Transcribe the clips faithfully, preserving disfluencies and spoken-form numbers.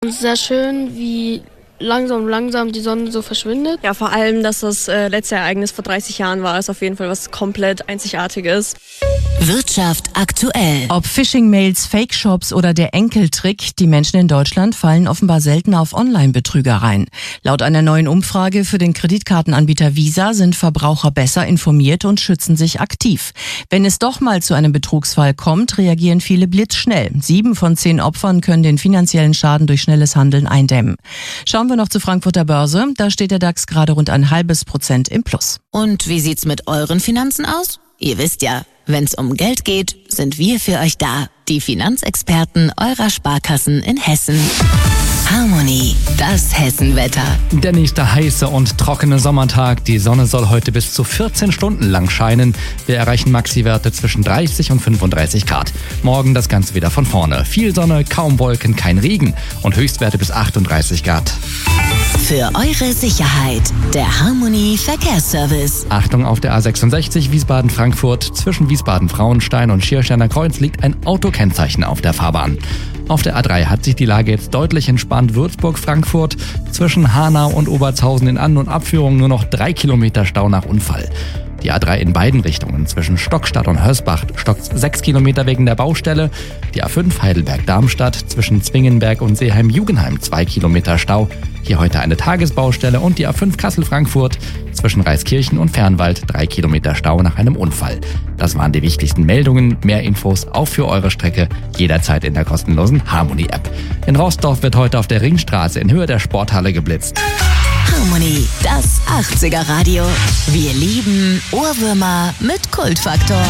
Es ist sehr schön, wie langsam, langsam die Sonne so verschwindet. Ja, vor allem, dass das äh, letzte Ereignis vor dreißig Jahren war, ist auf jeden Fall was komplett Einzigartiges. Wirtschaft aktuell. Ob Phishing-Mails, Fake-Shops oder der Enkeltrick, die Menschen in Deutschland fallen offenbar selten auf Online-Betrügereien. Laut einer neuen Umfrage für den Kreditkartenanbieter Visa sind Verbraucher besser informiert und schützen sich aktiv. Wenn es doch mal zu einem Betrugsfall kommt, reagieren viele blitzschnell. Sieben von zehn Opfern können den finanziellen Schaden durch schnelles Handeln eindämmen. Schauen wir noch zur Frankfurter Börse. Da steht der DAX gerade rund ein halbes Prozent im Plus. Und wie sieht's mit euren Finanzen aus? Ihr wisst ja, wenn's um Geld geht, sind wir für euch da. Die Finanzexperten eurer Sparkassen in Hessen. Harmony, das Hessenwetter. Der nächste heiße und trockene Sommertag. Die Sonne soll heute bis zu vierzehn Stunden lang scheinen. Wir erreichen Maxiwerte zwischen dreißig und fünfunddreißig Grad. Morgen das Ganze wieder von vorne. Viel Sonne, kaum Wolken, kein Regen und Höchstwerte bis achtunddreißig Grad. Für eure Sicherheit, der Harmony Verkehrsservice. Achtung, auf der A sechsundsechzig Wiesbaden-Frankfurt. Zwischen Wiesbaden-Frauenstein und Schiersteiner Kreuz liegt ein Autokennzeichen auf der Fahrbahn. Auf der A drei hat sich die Lage jetzt deutlich entspannt. Würzburg-Frankfurt, zwischen Hanau und Obertshausen in An- und Abführung nur noch drei Kilometer Stau nach Unfall. Die A drei in beiden Richtungen, zwischen Stockstadt und Hörsbach, stockt sechs Kilometer wegen der Baustelle. Die A fünf Heidelberg-Darmstadt, zwischen Zwingenberg und Seeheim-Jugenheim, zwei Kilometer Stau. Hier heute eine Tagesbaustelle. Und die A fünf Kassel-Frankfurt, zwischen Reiskirchen und Fernwald, drei Kilometer Stau nach einem Unfall. Das waren die wichtigsten Meldungen. Mehr Infos auch für eure Strecke jederzeit in der kostenlosen Harmony-App. In Rostock wird heute auf der Ringstraße in Höhe der Sporthalle geblitzt. Harmony, das achtziger-Radio. Wir lieben Ohrwürmer mit Kultfaktor.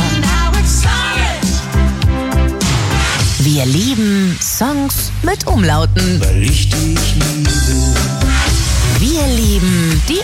Wir lieben Songs mit Umlauten. Weil ich dich liebe. Wir lieben die